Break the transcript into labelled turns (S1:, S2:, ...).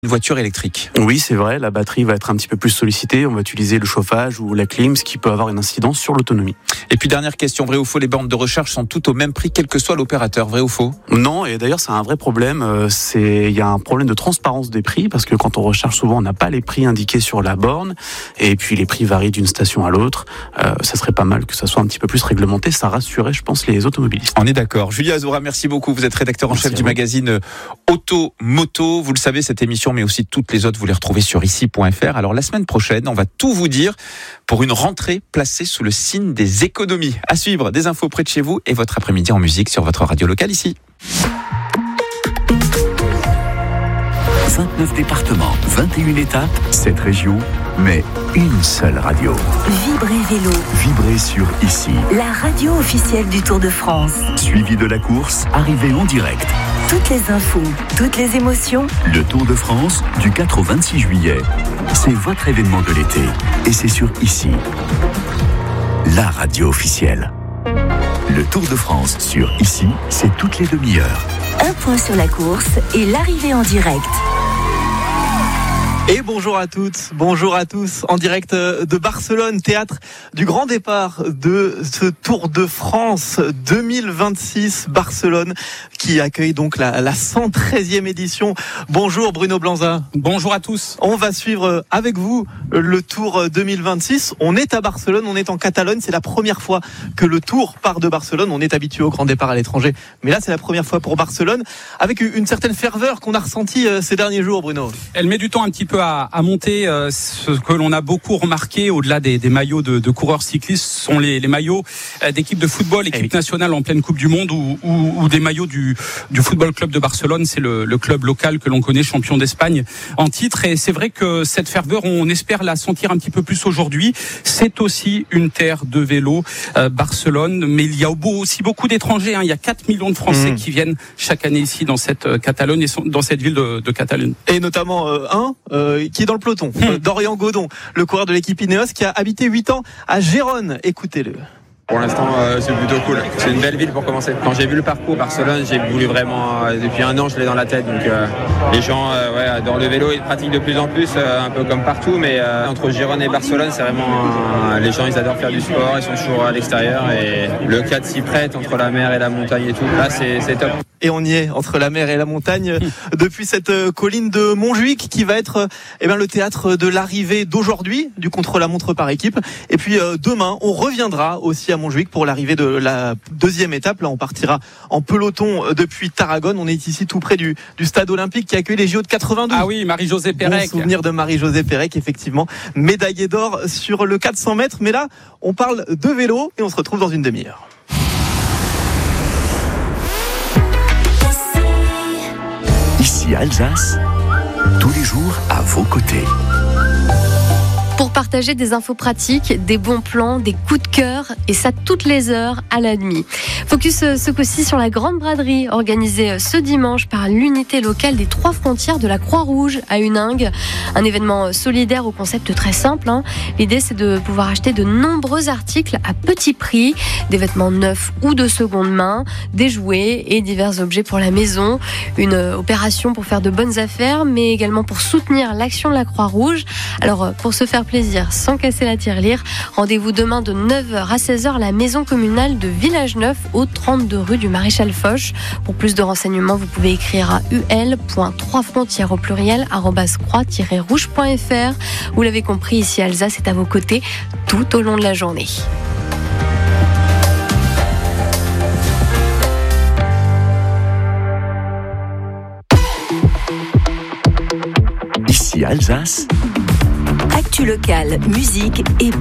S1: Une voiture électrique.
S2: Oui, c'est vrai, la batterie va être un petit peu plus sollicitée, on va utiliser le chauffage ou la clim, ce qui peut avoir une incidence sur l'autonomie.
S1: Et puis dernière question, vrai ou faux, les bornes de recharge sont toutes au même prix, quel que soit l'opérateur, vrai ou faux?
S2: Non, et d'ailleurs c'est un vrai problème, il y a un problème de transparence des prix, parce que quand on recharge souvent on n'a pas les prix indiqués sur la borne, et puis les prix varient d'une station à l'autre, ça serait pas mal que ça soit un petit peu plus réglementé, ça rassurerait je pense les automobilistes.
S1: On est d'accord. Julia Azora, merci beaucoup, vous êtes rédacteur en chef du magazine Auto Moto, vous le savez, cette émission mais aussi toutes les autres, vous les retrouvez sur ici.fr. Alors la semaine prochaine, on va tout vous dire pour une rentrée placée sous le signe des économies. À suivre, des infos près de chez vous et votre après-midi en musique sur votre radio locale ici.
S3: 29 départements, 21 étapes, 7 régions, mais une seule radio.
S4: Vibrez Vélo.
S3: Vibrez sur Ici.
S4: La radio officielle du Tour de France.
S3: Suivi de la course, arrivée en direct.
S4: Toutes les infos, toutes les émotions.
S3: Le Tour de France, du 4 au 26 juillet. C'est votre événement de l'été. Et c'est sur Ici. La radio officielle. Le Tour de France sur Ici, c'est toutes les demi-heures.
S4: Un point sur la course et l'arrivée en direct.
S5: Et bonjour à toutes, bonjour à tous, en direct de Barcelone, théâtre du grand départ de ce Tour de France 2026, Barcelone, qui accueille donc la 113e édition. Bonjour Bruno Blanza.
S6: Bonjour à tous.
S5: On va suivre avec vous le Tour 2026. On est à Barcelone, on est en Catalogne, c'est la première fois que le Tour part de Barcelone. On est habitué au grand départ à l'étranger, mais là c'est la première fois pour Barcelone, avec une certaine ferveur qu'on a ressentie ces derniers jours, Bruno.
S6: Elle met du temps un petit peu à monter. Ce que l'on a beaucoup remarqué au-delà des maillots de coureurs cyclistes sont les maillots d'équipes de football, équipe nationale en pleine Coupe du Monde ou des maillots du Football Club de Barcelone. C'est le club local que l'on connaît, champion d'Espagne en titre. Et c'est vrai que cette ferveur, on espère la sentir un petit peu plus aujourd'hui. C'est aussi une terre de vélo, Barcelone. Mais il y a aussi beaucoup d'étrangers. Il y a 4 millions de Français qui viennent chaque année ici dans cette Catalogne et dans cette ville de Catalogne.
S5: Et notamment qui est dans le peloton, Dorian Godon, le coureur de l'équipe Ineos qui a habité 8 ans à Gérone. Écoutez-le.
S7: Pour l'instant, c'est plutôt cool. C'est une belle ville pour commencer. Quand j'ai vu le parcours Barcelone, j'ai voulu vraiment, depuis un an, je l'ai dans la tête. Donc les gens adorent le vélo, ils le pratiquent de plus en plus, un peu comme partout. Mais entre Gérone et Barcelone, c'est vraiment les gens, ils adorent faire du sport, ils sont toujours à l'extérieur et le cadre s'y prête entre la mer et la montagne et tout. Là, c'est top.
S5: Et on y est, entre la mer et la montagne, depuis cette colline de Montjuïc qui va être le théâtre de l'arrivée d'aujourd'hui, du contre-la-montre par équipe. Et puis demain, on reviendra aussi à Montjuïc pour l'arrivée de la deuxième étape. Là, on partira en peloton depuis Tarragone. On est ici tout près du stade olympique qui accueille les JO de 92.
S6: Ah oui, Marie-Josée Pérec.
S5: Bon souvenir de Marie-Josée Pérec, effectivement. Médaillée d'or sur le 400 mètres. Mais là, on parle de vélo et on se retrouve dans une demi-heure.
S3: Ici Alsace, tous les jours à vos côtés.
S8: Pour partager des infos pratiques, des bons plans, des coups de cœur, et ça toutes les heures à la demi. Focus ce coup-ci sur la grande braderie organisée ce dimanche par l'unité locale des 3 frontières de la Croix-Rouge à Huningue. Un événement solidaire au concept très simple. L'idée, c'est de pouvoir acheter de nombreux articles à petit prix, des vêtements neufs ou de seconde main, des jouets et divers objets pour la maison. Une opération pour faire de bonnes affaires, mais également pour soutenir l'action de la Croix-Rouge. Alors, pour se faire plaisir sans casser la tirelire, rendez-vous demain de 9h à 16h à la maison communale de Village-Neuf au 32 rue du Maréchal Foch. Pour plus de renseignements, vous pouvez écrire à ul.3frontières au pluriel @croix-rouge.fr. Vous l'avez compris, ici Alsace est à vos côtés tout au long de la journée.
S3: Ici Alsace.
S4: Actu locale, musique et